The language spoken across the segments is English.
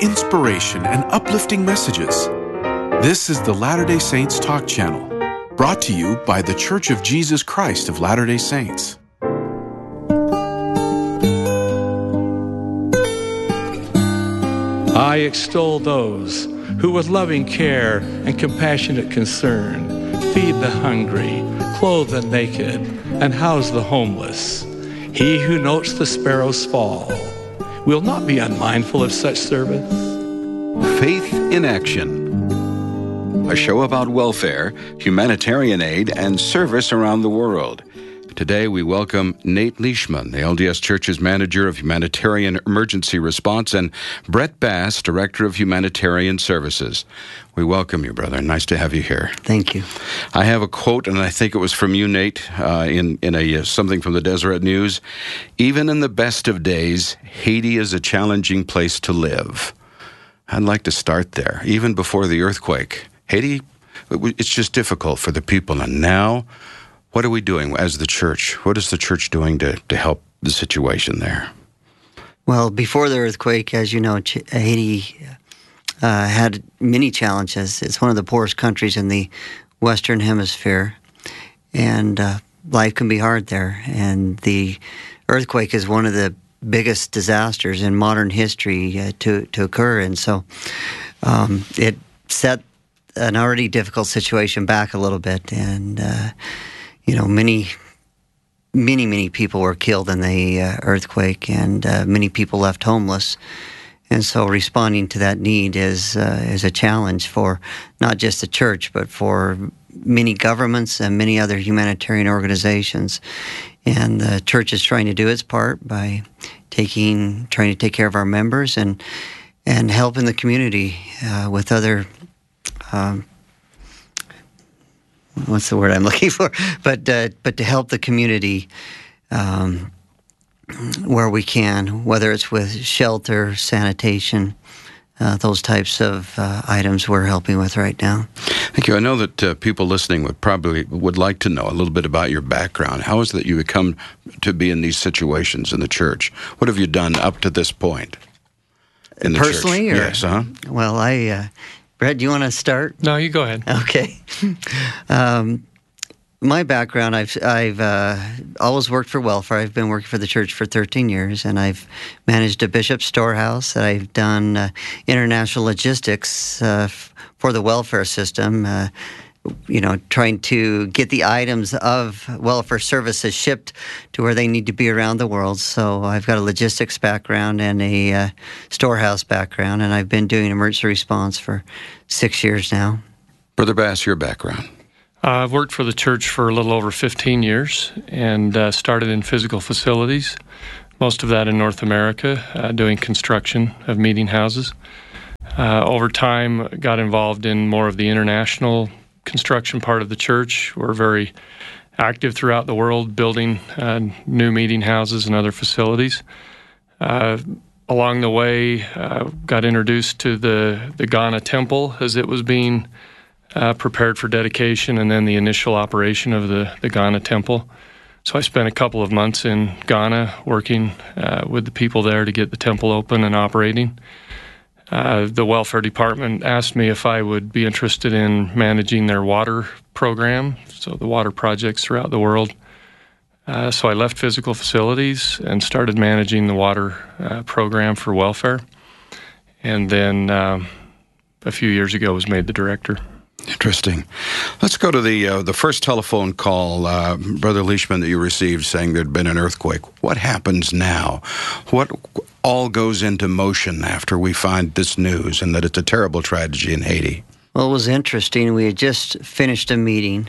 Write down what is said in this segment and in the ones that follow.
inspiration and uplifting messages. This is the Latter-day Saints Talk Channel, brought to you by The Church of Jesus Christ of Latter-day Saints. I extol those who with loving care and compassionate concern feed the hungry, clothe the naked, and house the homeless. He who notes the sparrows fall will not be unmindful of such service. Faith in Action, a show about welfare, humanitarian aid, and service around the world. Today we welcome Nate Leishman, the LDS Church's Manager of Humanitarian Emergency Response, and Brett Bass, Director of Humanitarian Services. We welcome you, brother. Nice to have you here. Thank you. I have a quote, and I think it was from you, Nate, in something from the Deseret News. Even in the best of days, Haiti is a challenging place to live. I'd like to start there. Even before the earthquake, Haiti, it's just difficult for the people. And now, what are we doing as the church? What is the church doing to help the situation there? Well, before the earthquake, as you know, Haiti had many challenges. It's one of the poorest countries in the Western Hemisphere, and life can be hard there. And the earthquake is one of the biggest disasters in modern history to occur. And so it set an already difficult situation back a little bit. And, many people were killed in the earthquake, and many people left homeless. And so responding to that need is a challenge for not just the church, but for many governments and many other humanitarian organizations. And the church is trying to do its part by trying to take care of our members and helping the community with other, what's the word I'm looking for? But to help the community where we can, whether it's with shelter, sanitation, those types of items we're helping with right now. Thank you. I know that people listening would like to know a little bit about your background. How is it that you come to be in these situations in the church? What have you done up to this point in the personally, church? Yes, Well, Brett, do you want to start? No, you go ahead. Okay. My background, I've always worked for welfare. I've been working for the church for 13 years, and I've managed a bishop's storehouse. I've done international logistics for the welfare system, trying to get the items of welfare services shipped to where they need to be around the world. So I've got a logistics background and a storehouse background, and I've been doing emergency response for 6 years now. Brother Bass, your background. I've worked for the church for a little over 15 years and started in physical facilities, most of that in North America, doing construction of meeting houses. Over time, got involved in more of the international construction part of the church. We're very active throughout the world, building new meeting houses and other facilities. Along the way, got introduced to the Ghana Temple as it was being prepared for dedication, and then the initial operation of the Ghana Temple. So I spent a couple of months in Ghana working with the people there to get the temple open and operating. The welfare department asked me if I would be interested in managing their water program, so the water projects throughout the world. So I left physical facilities and started managing the water program for welfare. And then a few years ago was made the director. Interesting. Let's go to the first telephone call, Brother Leishman, that you received saying there'd been an earthquake. What happens now? What all goes into motion after we find this news and that it's a terrible tragedy in Haiti? Well, it was interesting. We had just finished a meeting,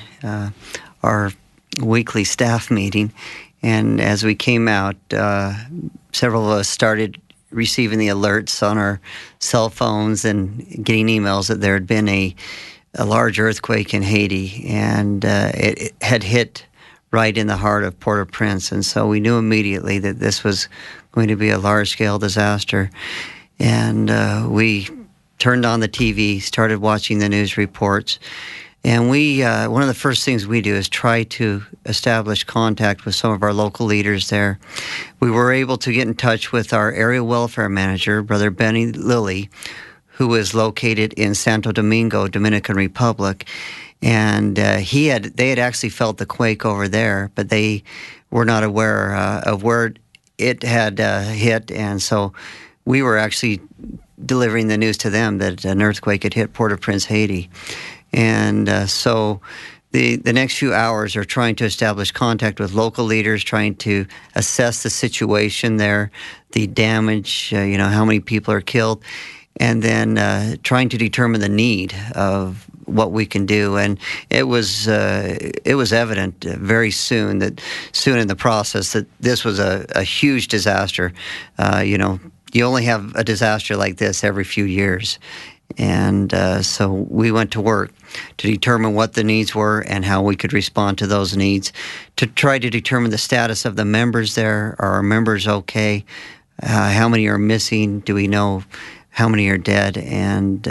our weekly staff meeting, and as we came out, several of us started receiving the alerts on our cell phones and getting emails that there had been a large earthquake in Haiti, and it had hit right in the heart of Port-au-Prince. And so we knew immediately that this was going to be a large-scale disaster. And we turned on the TV, started watching the news reports. And we, one of the first things we do is try to establish contact with some of our local leaders there. We were able to get in touch with our area welfare manager, Brother Benny Lilly, who is located in Santo Domingo, Dominican Republic. And they had actually felt the quake over there, but they were not aware of where it had hit. And so we were actually delivering the news to them that an earthquake had hit Port-au-Prince, Haiti. And so the next few hours are trying to establish contact with local leaders, trying to assess the situation there, the damage, how many people are killed, and then trying to determine the need of what we can do. And it was evident very soon in the process that this was a huge disaster. You only have a disaster like this every few years. And so we went to work to determine what the needs were and how we could respond to those needs, to try to determine the status of the members there. Are our members okay? How many are missing? Do we know how many are dead? And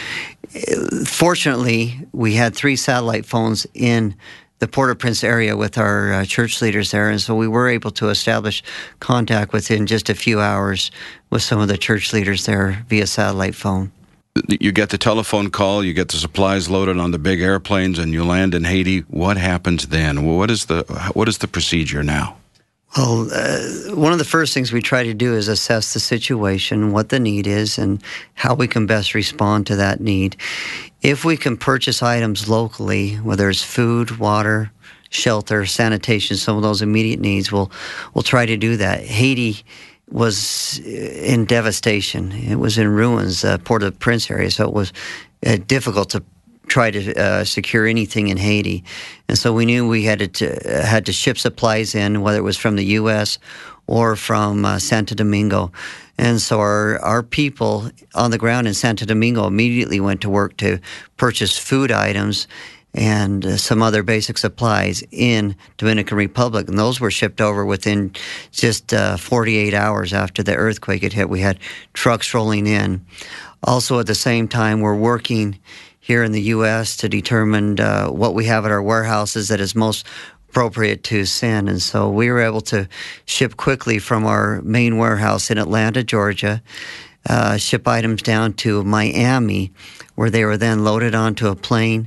fortunately, we had 3 satellite phones in the Port-au-Prince area with our church leaders there, and so we were able to establish contact within just a few hours with some of the church leaders there via satellite phone. You get the telephone call, you get the supplies loaded on the big airplanes, and you land in Haiti. What happens then? What is the procedure now? Well, one of the first things we try to do is assess the situation, what the need is, and how we can best respond to that need. If we can purchase items locally, whether it's food, water, shelter, sanitation, some of those immediate needs, we'll try to do that. Haiti was in devastation. It was in ruins, Port-au-Prince area, so it was difficult to try to secure anything in Haiti. And so we knew we had to ship supplies in, whether it was from the U.S. or from Santo Domingo. And so our people on the ground in Santo Domingo immediately went to work to purchase food items and some other basic supplies in Dominican Republic. And those were shipped over within just 48 hours after the earthquake had hit. We had trucks rolling in. Also, at the same time, we're working here in the U.S. to determine what we have at our warehouses that is most appropriate to send. And so we were able to ship quickly from our main warehouse in Atlanta, Georgia, ship items down to Miami, where they were then loaded onto a plane,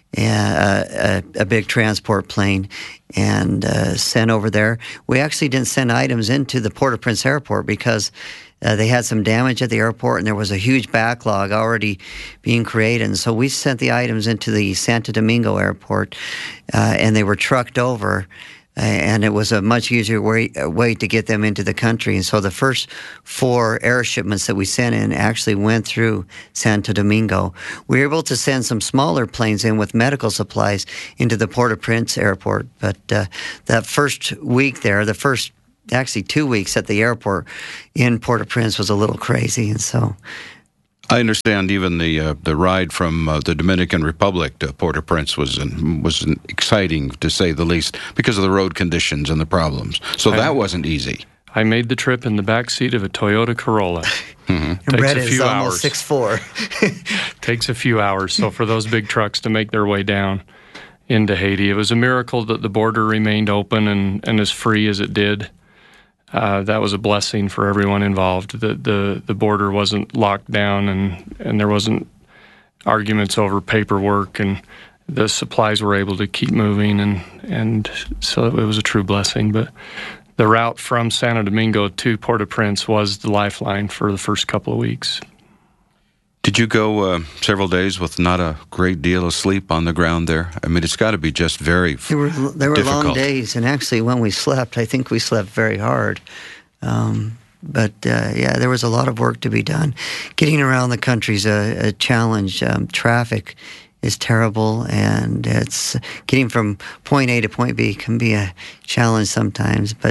a big transport plane, and sent over there. We actually didn't send items into the Port-au-Prince airport because they had some damage at the airport, and there was a huge backlog already being created. And so we sent the items into the Santo Domingo airport, and they were trucked over, and it was a much easier way to get them into the country. And so the first 4 air shipments that we sent in actually went through Santo Domingo. We were able to send some smaller planes in with medical supplies into the Port-au-Prince airport. But that first week there, actually 2 weeks at the airport in Port-au-Prince was a little crazy. And so I understand even the ride from the Dominican Republic to Port-au-Prince was exciting, to say the least, because of the road conditions and the problems. So that wasn't easy. I made the trip in the back seat of a Toyota Corolla. Mm-hmm. Takes a few hours. 6'4". Takes a few hours. So for those big trucks to make their way down into Haiti, it was a miracle that the border remained open and as free as it did. That was a blessing for everyone involved. The border wasn't locked down, and there wasn't arguments over paperwork, and the supplies were able to keep moving, and so it was a true blessing. But the route from Santo Domingo to Port-au-Prince was the lifeline for the first couple of weeks. Did you go several days with not a great deal of sleep on the ground there? I mean, it's got to be just very difficult. There were long days, and actually when we slept, I think we slept very hard. But there was a lot of work to be done. Getting around the country is a challenge. Traffic is terrible, and it's getting from point A to point B can be a challenge sometimes. But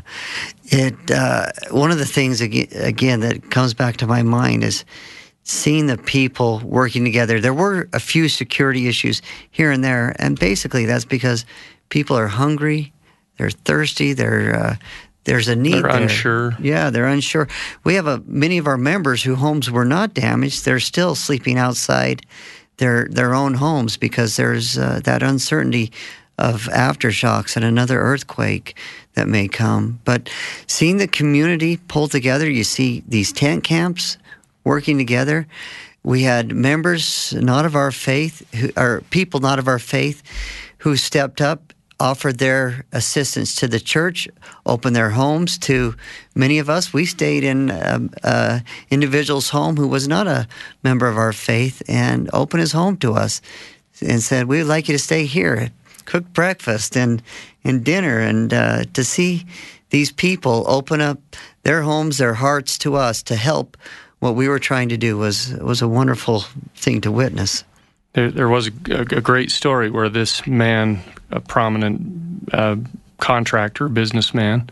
one of the things, again, that comes back to my mind is seeing the people working together. There were a few security issues here and there, and basically that's because people are hungry, they're thirsty, there's a need. They're unsure. Yeah, they're unsure. We have many of our members whose homes were not damaged. They're still sleeping outside their own homes because there's that uncertainty of aftershocks and another earthquake that may come. But seeing the community pull together, you see these tent camps working together. We had members not of our faith, people not of our faith, who stepped up, offered their assistance to the church, opened their homes to many of us. We stayed in individual's home who was not a member of our faith and opened his home to us and said, "We'd like you to stay here, cook breakfast and dinner," and to see these people open up their homes, their hearts to us to help what we were trying to do was a wonderful thing to witness. There was a great story where this man, a prominent contractor, businessman,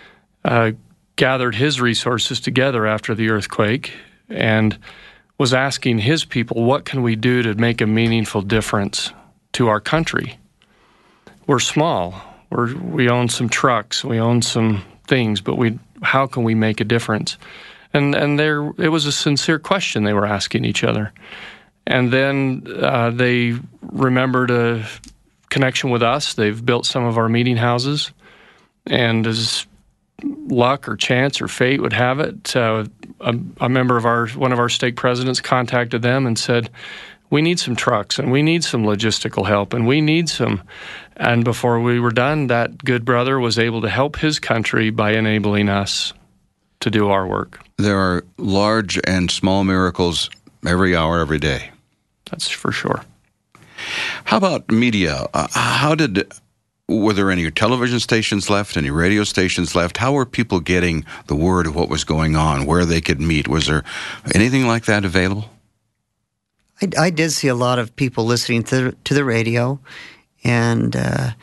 gathered his resources together after the earthquake and was asking his people, what can we do to make a meaningful difference to our country? We're small. We own some trucks. We own some things, but how can we make a difference? And it was a sincere question they were asking each other. And then they remembered a connection with us. They've built some of our meeting houses. And as luck or chance or fate would have it, a member of one of our stake presidents contacted them and said, "We need some trucks and we need some logistical help and we need some." And before we were done, that good brother was able to help his country by enabling us to do our work. There are large and small miracles every hour, every day. That's for sure. How about media? Were there any television stations left, any radio stations left? How were people getting the word of what was going on, where they could meet? Was there anything like that available? I did see a lot of people listening to the radio, and,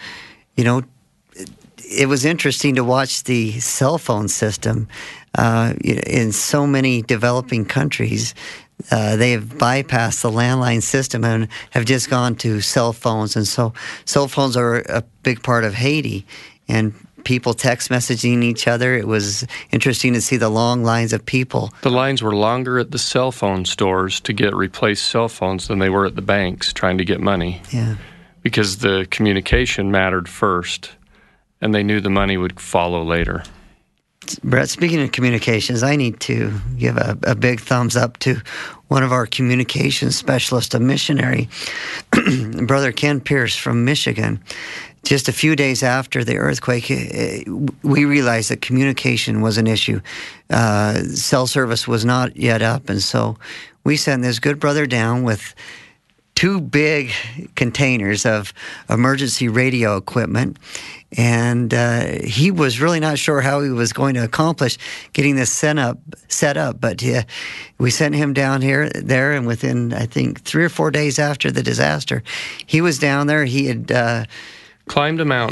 it was interesting to watch the cell phone system in so many developing countries. They have bypassed the landline system and have just gone to cell phones. And so cell phones are a big part of Haiti. And people text messaging each other. It was interesting to see the long lines of people. The lines were longer at the cell phone stores to get replaced cell phones than they were at the banks trying to get money. Yeah. Because the communication mattered first, and they knew the money would follow later. Brett, speaking of communications, I need to give a big thumbs up to one of our communications specialists, a missionary, Brother Ken Pierce from Michigan. Just a few days after the earthquake, we realized that communication was an issue. Cell service was not yet up, and so we sent this good brother down with 2 big containers of emergency radio equipment, and he was really not sure how he was going to accomplish getting this set up. But we sent him down there, and within, I think, 3 or 4 days after the disaster, he was down there. He had climbed a mountain,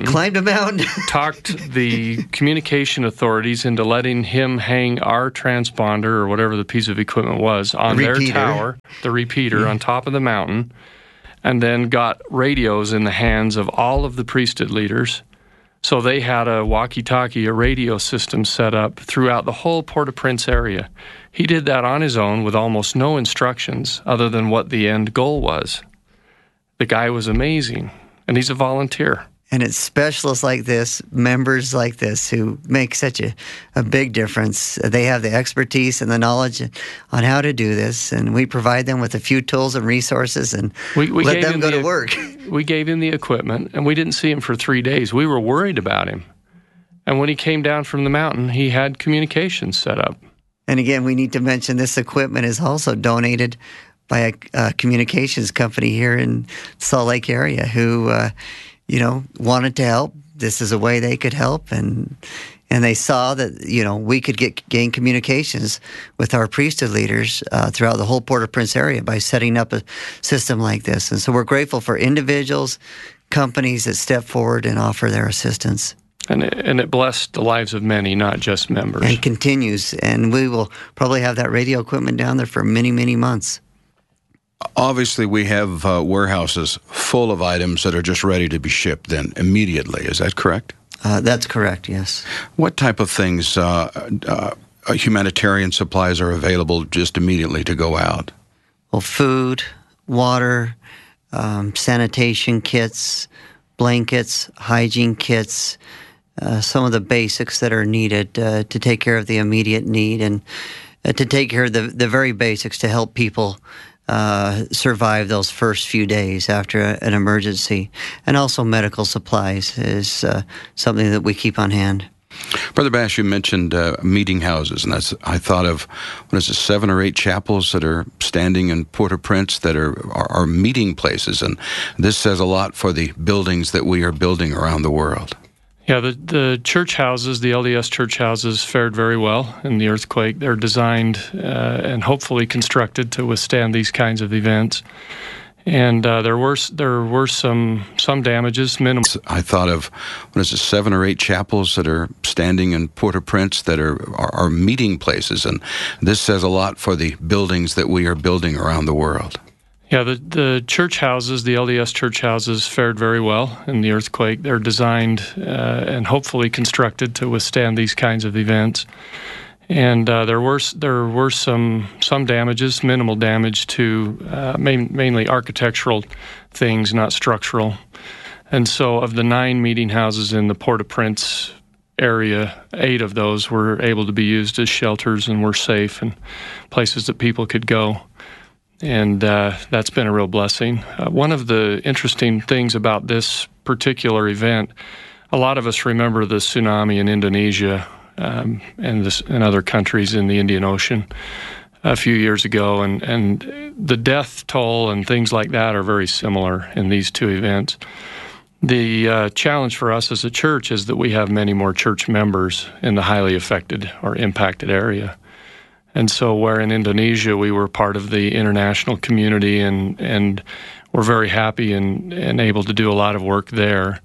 talked the communication authorities into letting him hang our transponder or whatever the piece of equipment was on their tower, the repeater, on top of the mountain, and then got radios in the hands of all of the priesthood leaders. So they had a walkie-talkie, a radio system set up throughout the whole Port-au-Prince area. He did that on his own with almost no instructions other than what the end goal was. The guy was amazing. And he's a volunteer. And it's specialists like this, members like this, who make such a big difference. They have the expertise and the knowledge on how to do this, and we provide them with a few tools and resources and we let them go to work. We gave him the equipment, and we didn't see him for 3 days. We were worried about him. And when he came down from the mountain, he had communications set up. And again, we need to mention this equipment is also donated by a communications company here in Salt Lake area who, wanted to help. This is a way they could help, and they saw that, we could gain communications with our priesthood leaders throughout the whole Port-au-Prince area by setting up a system like this. And so we're grateful for individuals, companies that step forward and offer their assistance. And it blessed the lives of many, not just members. And it continues, and we will probably have that radio equipment down there for many, many months. Obviously, we have warehouses full of items that are just ready to be shipped then immediately. Is that correct? That's correct, yes. What type of things, humanitarian supplies are available just immediately to go out? Well, food, water, sanitation kits, blankets, hygiene kits, some of the basics that are needed to take care of the immediate need and to take care of the very basics to help people survive those first few days after an emergency. And also medical supplies is something that we keep on hand. Brother Bash, you mentioned meeting houses, and I thought of, 7 or 8 chapels that are standing in Port-au-Prince that are meeting places, and this says a lot for the buildings that we are building around the world. Yeah, the church houses, the LDS church houses, fared very well in the earthquake. They're designed and hopefully constructed to withstand these kinds of events. And there were some damages, minimal. I thought of 7 or 8 chapels that are standing in Port-au-Prince that are meeting places, and this says a lot for the buildings that we are building around the world. Yeah, the church houses, the LDS church houses, fared very well in the earthquake. They're designed and hopefully constructed to withstand these kinds of events. And there were some damages, minimal damage to mainly architectural things, not structural. And so of the 9 meeting houses in the Port-au-Prince area, 8 of those were able to be used as shelters and were safe and places that people could go. And that's been a real blessing. One of the interesting things about this particular event, a lot of us remember the tsunami in Indonesia and other countries in the Indian Ocean a few years ago, and the death toll and things like that are very similar in these 2 events. The challenge for us as a church is that we have many more church members in the highly affected or impacted area. And so where in Indonesia we were part of the international community and we're very happy and able to do a lot of work there,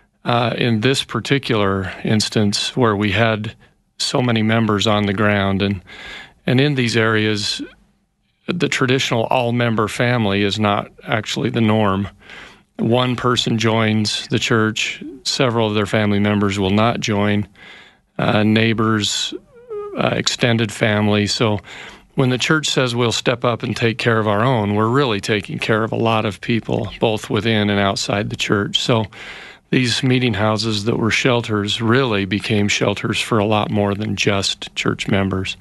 in this particular instance where we had so many members on the ground and in these areas, the traditional all-member family is not actually the norm. One person joins the church, several of their family members will not join, neighbors, extended family. So when the church says we'll step up and take care of our own, we're really taking care of a lot of people, both within and outside the church. So these meeting houses that were shelters really became shelters for a lot more than just church members.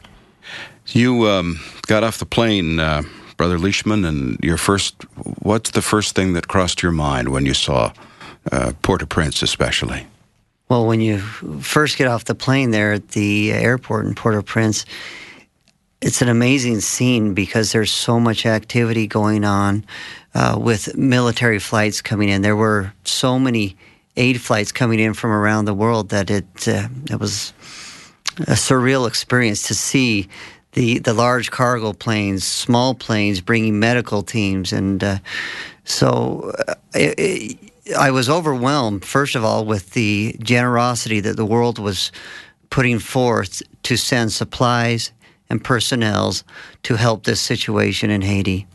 You got off the plane, Brother Leishman, and what's the first thing that crossed your mind when you saw Port-au-Prince especially? Well, when you first get off the plane there at the airport in Port-au-Prince, it's an amazing scene because there's so much activity going on with military flights coming in. There were so many aid flights coming in from around the world that it was a surreal experience to see the large cargo planes, small planes bringing medical teams. And so I was overwhelmed, first of all, with the generosity that the world was putting forth to send supplies and personnel to help this situation in Haiti.